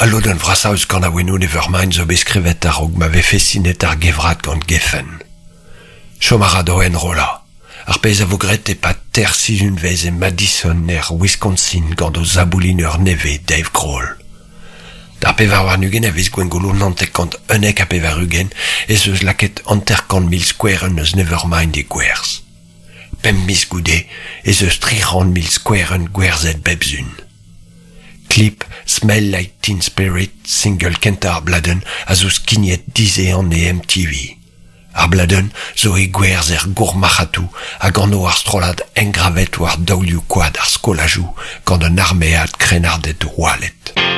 Allo d'un vrasaus gant a weno nevermind zo beskrivet ar og m'ave fesinet ar gevrat gant gefen. Chomara do en rola. Ar pez a vogret e pat tersi un vez e Madison er Wisconsin gant o zaboulin ur neve Dave Grohl. Dar pevar war nugen a vez gwengolo nantek kant unek a pevar ugen e zeus laket anter kant mil squaren eus nevermind e gwerz. Pem mis goude e zeus 300.000 squaren gwerzet bebzun. Clip Smell Like Teen Spirit single kent ar bladen a zo skignet dizean e MTV. Ar bladen zo e gwerz gourmachatou hag anno ar strolad engravet war daoulioù koad ar skolajou gant un armead krenardet o walet.